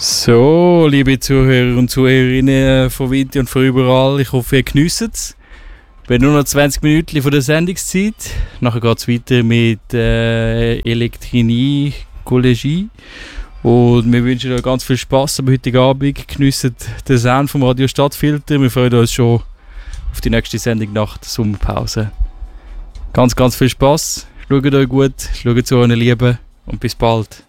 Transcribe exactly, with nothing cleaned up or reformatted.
So, liebe Zuhörer und Zuhörerinnen von Winter und von überall, ich hoffe, ihr geniessen es. Wir haben nur noch zwanzig Minuten von der Sendungszeit. Nachher geht es weiter mit äh, Elektrinie, Collegie. Und wir wünschen euch ganz viel Spass am heutigen Abend. Geniessen den Sound vom Radio Stadtfilter. Wir freuen uns schon auf die nächste Sendung nach der Sommerpause. Ganz, ganz viel Spass. Schaut euch gut, schaut zu euren Lieben und bis bald.